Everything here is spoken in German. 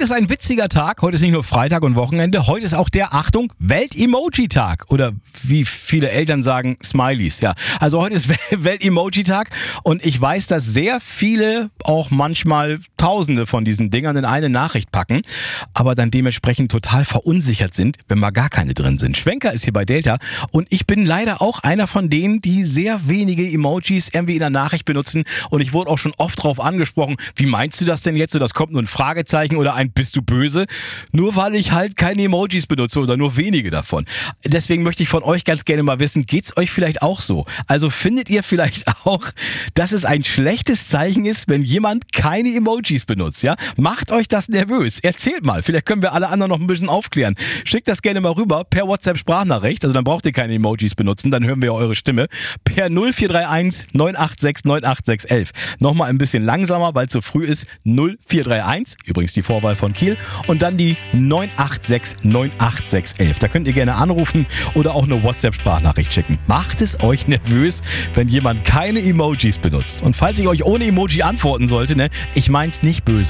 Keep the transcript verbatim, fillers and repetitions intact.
Heute ist ein witziger Tag. Heute ist nicht nur Freitag und Wochenende. Heute ist auch der, Achtung, Welt-Emoji-Tag. Oder wie viele Eltern sagen, Smileys. Ja, also heute ist Welt-Emoji-Tag. Und ich weiß, dass sehr viele auch manchmal Tausende von diesen Dingern in eine Nachricht packen, aber dann dementsprechend total verunsichert sind, wenn mal gar keine drin sind. Schwenker ist hier bei Delta und ich bin leider auch einer von denen, die sehr wenige Emojis irgendwie in der Nachricht benutzen. Und ich wurde auch schon oft drauf angesprochen, wie meinst du das denn jetzt? So, das kommt nur ein Fragezeichen oder ein bist du böse? Nur weil ich halt keine Emojis benutze oder nur wenige davon. Deswegen möchte ich von euch ganz gerne mal wissen, geht's euch vielleicht auch so? Also findet ihr vielleicht auch, dass es ein schlechtes Zeichen ist, wenn jemand keine Emojis benutzt, ja? Macht euch das nervös? Erzählt mal, vielleicht können wir alle anderen noch ein bisschen aufklären. Schickt das gerne mal rüber per WhatsApp-Sprachnachricht, also dann braucht ihr keine Emojis benutzen, dann hören wir ja eure Stimme. Per null vier drei eins neun acht sechs neun acht sechs eins. Nochmal ein bisschen langsamer, weil es so früh ist. null vier drei eins, übrigens die Vorwahl von Kiel, und dann die neun acht sechs neun acht sechs eins. Da könnt ihr gerne anrufen oder auch eine WhatsApp-Sprachnachricht schicken. Macht es euch nervös, wenn jemand keine Emojis benutzt? Und falls ich euch ohne Emoji antworten sollte, ne, ich mein's nicht böse.